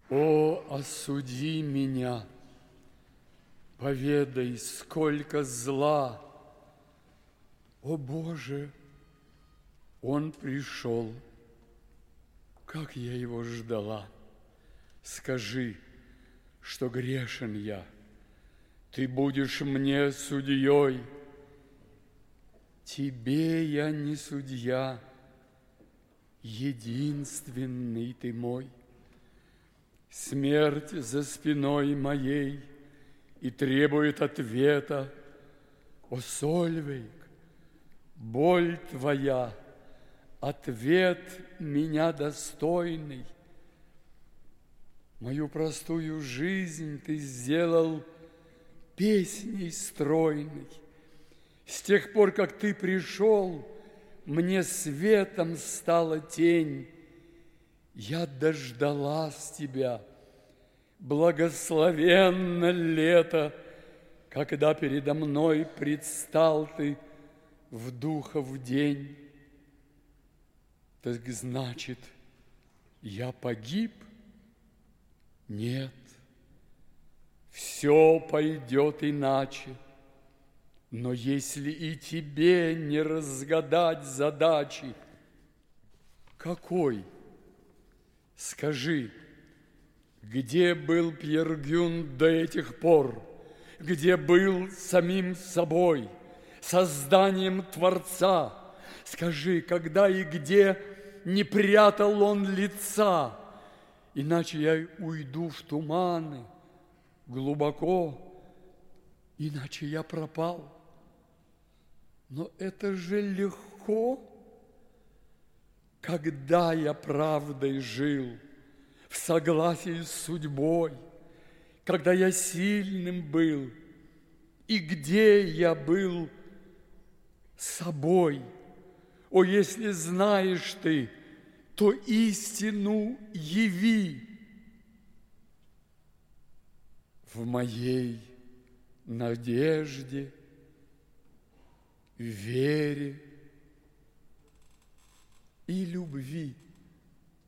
О, осуди меня, поведай, сколько зла. О, Боже, Он пришел, как я Его ждала. Скажи, что грешен я, Ты будешь мне судьей. Тебе я не судья, единственный Ты мой. Смерть за спиной моей и требует ответа. О, Сольвейг, боль Твоя, ответ меня достойный. Мою простую жизнь Ты сделал песней стройной. С тех пор, как Ты пришел, мне светом стала тень. Я дождалась Тебя, благословенно лето, когда передо мной предстал Ты в духов день. Так значит, я погиб? Нет, все пойдет иначе. Но если и тебе не разгадать задачи, какой? Скажи, где был Пьер Гюн до этих пор? Где был самим собой, созданием Творца? Скажи, когда и где не прятал он лица? Иначе я уйду в туманы глубоко, иначе я пропал. Но это же легко, когда я правдой жил, в согласии с судьбой, когда я сильным был, и где я был собой. О, если знаешь ты, то истину яви. В моей надежде, вере и любви.